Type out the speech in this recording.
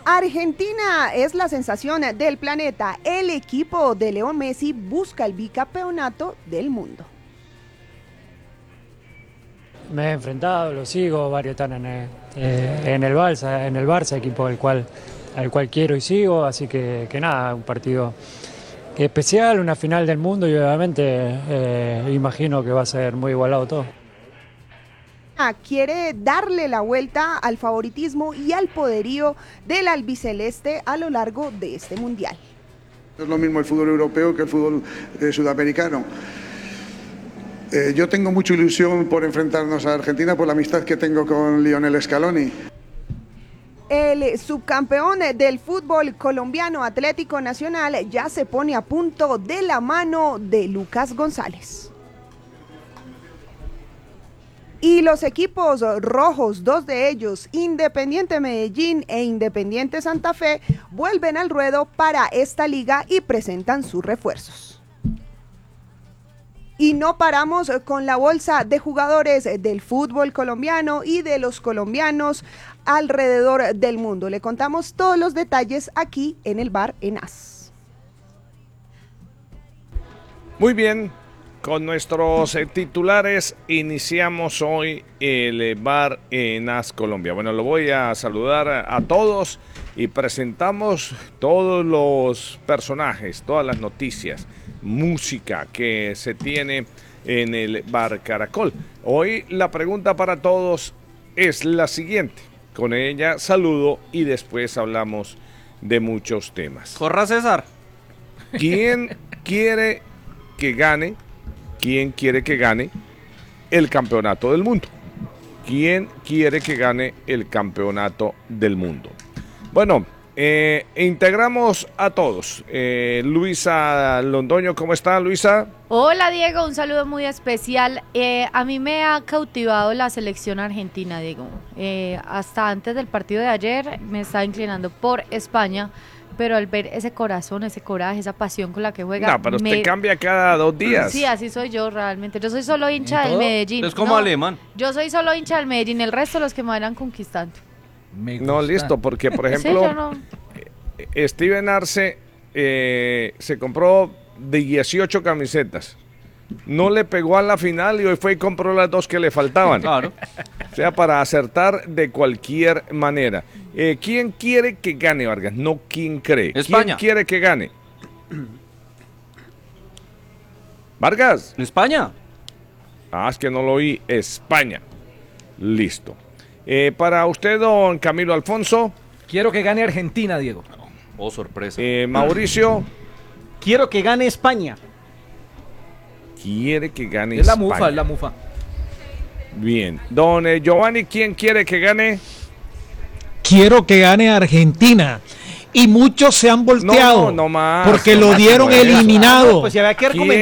Argentina es la sensación del planeta. El equipo de Leo Messi busca el bicampeonato del mundo. Me he enfrentado, lo sigo, varios están en el Barça, equipo al cual quiero y sigo, así que nada, un partido especial, una final del mundo y obviamente imagino que va a ser muy igualado todo. Quiere darle la vuelta al favoritismo y al poderío del albiceleste a lo largo de este mundial. Es lo mismo el fútbol europeo que el fútbol sudamericano. Yo tengo mucha ilusión por enfrentarnos a Argentina por la amistad que tengo con Lionel Scaloni. El subcampeón del fútbol colombiano Atlético Nacional ya se pone a punto de la mano de Lucas González. Y los equipos rojos, dos de ellos, Independiente Medellín e Independiente Santa Fe, vuelven al ruedo para esta liga y presentan sus refuerzos. Y no paramos con la bolsa de jugadores del fútbol colombiano y de los colombianos alrededor del mundo. Le contamos todos los detalles aquí en el Bar en AS. Muy bien, con nuestros titulares iniciamos hoy el Bar en AS Colombia. Bueno, lo voy a saludar a todos y presentamos todos los personajes, todas las noticias, música que se tiene en el Bar Caracol. Hoy la pregunta para todos es la siguiente. Con ella saludo y después hablamos de muchos temas. Corra, César. ¿Quién quiere que gane? ¿Quién quiere que gane el campeonato del mundo? ¿Quién quiere que gane el campeonato del mundo? Bueno, integramos a todos. Luisa Londoño, ¿cómo está, Luisa? Hola, Diego, un saludo muy especial. A mí me ha cautivado la selección argentina, Diego. Hasta antes del partido de ayer me estaba inclinando por España, pero al ver ese corazón, ese coraje, esa pasión con la que juega... No, pero usted cambia cada 2 días. Sí, así soy yo realmente. Yo soy solo hincha del Medellín. Es como alemán. Yo soy solo hincha del Medellín, el resto los que me vayan conquistando. No, listo, porque por ejemplo, sí, no. Steven Arce se compró de 18 camisetas. No le pegó a la final y hoy fue y compró las 2 que le faltaban. Claro. O sea, para acertar de cualquier manera. ¿Quién quiere que gane, Vargas? No, ¿quién cree? España. ¿Quién quiere que gane? Vargas. España. Ah, es que no lo oí. España. Listo. Para usted, don Camilo Alfonso. Quiero que gane Argentina, Diego. Oh, sorpresa. Mauricio. Quiero que gane España. Quiere que gane Es la España. mufa, es la mufa. Bien. Don Giovanni, ¿quién quiere que gane? Quiero que gane Argentina. Y muchos se han volteado No más. porque No lo más, dieron no es. eliminado. Pues si había que argumentar.